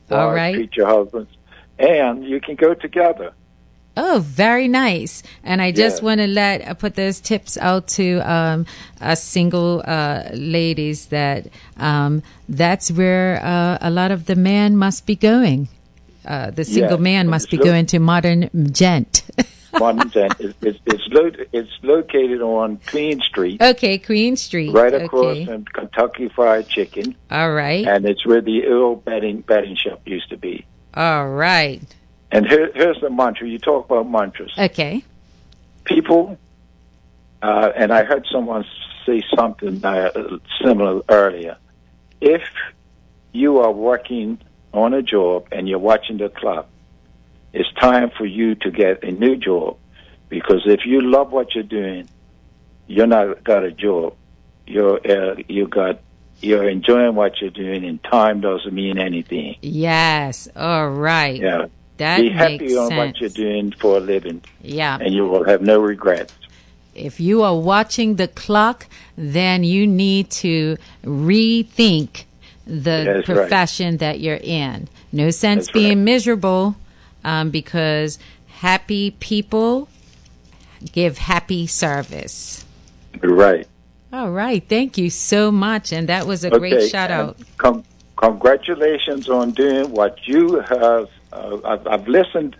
All wives right. treat your husbands, and you can go together. Oh, very nice. And I just Yeah. want to put those tips out to us single ladies that that's where a lot of the man must be going. The single man must be going to Modern Gent. Modern Gent. It's located on Queen Street. Okay, Queen Street. Right across from Kentucky Fried Chicken. All right. And it's where the old betting shop used to be. All right. And here's the mantra. You talk about mantras. Okay. People, and I heard someone say something similar earlier. If you are working on a job and you're watching the clock, it's time for you to get a new job, because if you love what you're doing, you're not got a job. You're enjoying what you're doing, and time doesn't mean anything. Yes. All right. Yeah. That Be makes happy on sense. what you're doing for a living. Yeah. And you will have no regrets. If you are watching the clock, then you need to rethink the profession that you're in. No sense being miserable, because happy people give happy service. Right. All right. Thank you so much. And that was a great shout out. Congratulations on doing what you have. I've listened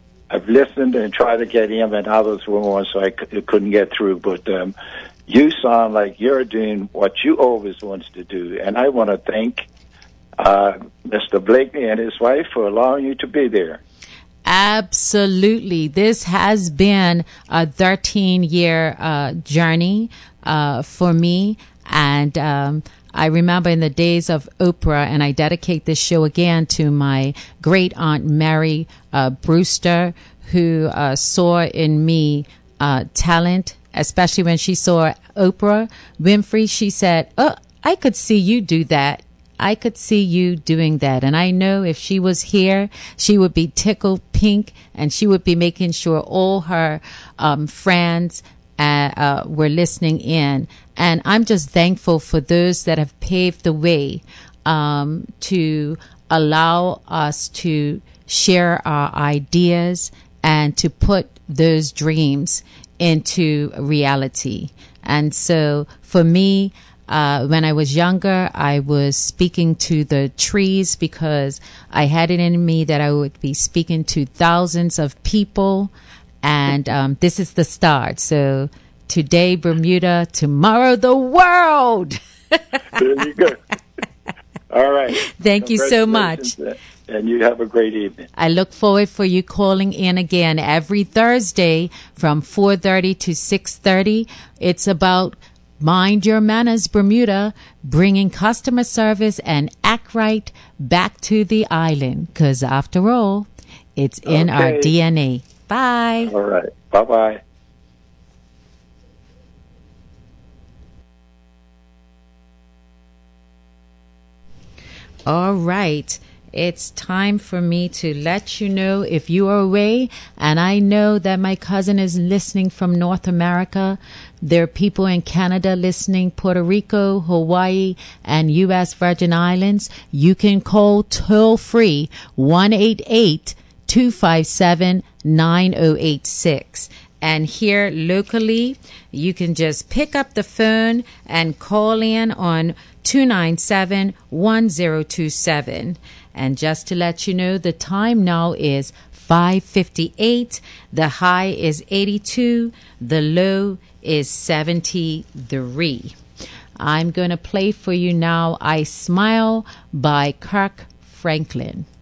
and tried to get in, and others were on, so I couldn't get through. But you sound like you're doing what you always wanted to do. And I want to thank Mr. Blakeney and his wife for allowing you to be there. Absolutely. This has been a 13-year journey for me. And I remember in the days of Oprah, and I dedicate this show again to my great aunt Mary Brewster, who saw in me talent, especially when she saw Oprah Winfrey. She said, "Oh, I could see you do that. I could see you doing that." And I know if she was here, she would be tickled pink, and she would be making sure all her friends were listening in. And I'm just thankful for those that have paved the way to allow us to share our ideas and to put those dreams into reality. And so for me, when I was younger, I was speaking to the trees because I had it in me that I would be speaking to thousands of people. And this is the start. So today, Bermuda, tomorrow, the world. There you go. All right. Thank you so much. And you have a great evening. I look forward for you calling in again every Thursday from 4:30 to 6:30. It's about Mind Your Manners Bermuda, bringing customer service and act right back to the island. Because after all, it's in our DNA. Bye. All right. Bye-bye. All right. It's time for me to let you know if you are away, and I know that my cousin is listening from North America. There are people in Canada listening, Puerto Rico, Hawaii, and U.S. Virgin Islands. You can call toll-free 1-888-257-9086. And here locally, you can just pick up the phone and call in on 297-1027. And just to let you know, the time now is 5:58. The high is 82. The low is 73. I'm going to play for you now I Smile by Kirk Franklin.